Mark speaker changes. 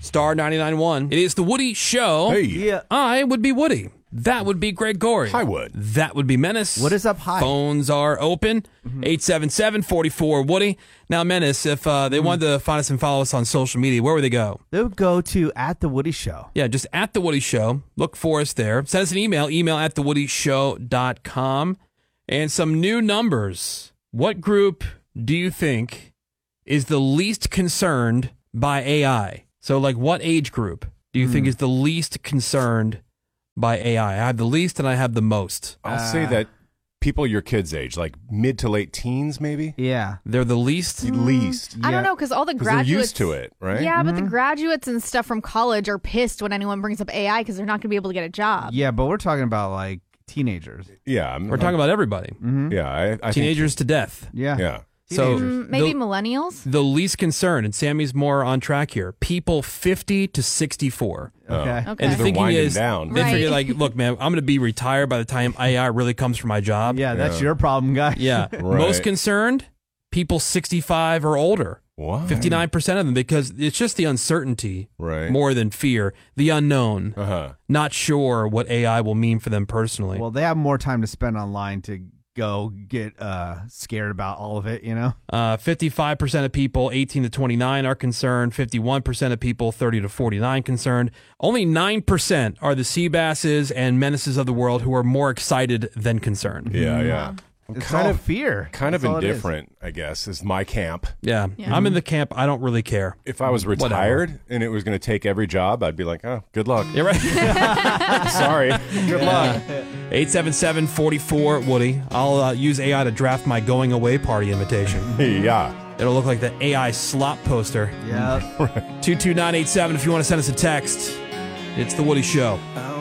Speaker 1: Star 99.1. It is the Woody Show.
Speaker 2: Hey.
Speaker 3: Yeah.
Speaker 1: I would be Woody. That would be Greg Gorey.
Speaker 2: Hi, Wood.
Speaker 1: That would be Menace.
Speaker 3: What is up, hi?
Speaker 1: Phones are open. 877-44-WOODY. Now, Menace, if they wanted to find us and follow us on social media, where would they go?
Speaker 3: They would go to @TheWoodyShow.
Speaker 1: Yeah, just at The Woody Show. Look for us there. Send us an email at thewoodyshow.com. And some new numbers. What group do you think is the least concerned by AI? So, like, what age group do you think is the least concerned by AI? I have the least and I have the most.
Speaker 2: I'll say that people your kids' age, like mid to late teens, maybe.
Speaker 3: Yeah.
Speaker 1: They're the least?
Speaker 2: Least.
Speaker 4: I don't know, because all the
Speaker 2: Because they're
Speaker 4: graduates
Speaker 2: used to it, right?
Speaker 4: Yeah, but the graduates and stuff from college are pissed when anyone brings up AI because they're not going to be able to get a job.
Speaker 3: Yeah, but we're talking about like teenagers.
Speaker 2: Yeah.
Speaker 1: We're talking about everybody.
Speaker 2: Yeah. I
Speaker 1: Teenagers to death.
Speaker 3: Yeah.
Speaker 2: Yeah.
Speaker 1: So
Speaker 4: Maybe
Speaker 1: the-
Speaker 4: millennials?
Speaker 1: The least concerned, and Sammy's more on track here, people 50 to 64.
Speaker 3: Okay.
Speaker 4: Okay.
Speaker 1: And the
Speaker 2: They're
Speaker 1: thinking
Speaker 2: winding
Speaker 1: is,
Speaker 2: down.
Speaker 1: they
Speaker 4: Right.
Speaker 1: figure, like, look, man, I'm going to be retired by the time AI really comes for my job.
Speaker 3: Yeah, that's your problem, guy.
Speaker 1: Yeah. Most concerned, people 65 or older.
Speaker 2: What?
Speaker 1: 59% of them, because it's just the uncertainty
Speaker 2: Right.
Speaker 1: more than fear, the unknown, not sure what AI will mean for them personally.
Speaker 3: Well, they have more time to spend online to go get scared about all of it, you know?
Speaker 1: 55% of people 18 to 29 are concerned. 51% of people 30 to 49 concerned. Only 9% are the sea basses and menaces of the world who are more excited than concerned.
Speaker 2: Yeah. I'm
Speaker 3: It's
Speaker 2: kind
Speaker 3: all
Speaker 2: of
Speaker 3: fear.
Speaker 2: kind of
Speaker 3: That's all it is.
Speaker 2: indifferent, I guess, is my camp.
Speaker 1: Yeah. I'm in the camp. I don't really care.
Speaker 2: If I was retired and it was going to take every job, I'd be like, oh, good luck.
Speaker 1: You're right.
Speaker 2: Sorry. Good luck.
Speaker 1: 877-44-WOODY. I'll use AI to draft my going away party invitation.
Speaker 2: Yeah.
Speaker 1: It'll look like the AI slop poster.
Speaker 3: Yeah.
Speaker 1: 22987 if you want to send us a text. It's The Woody Show.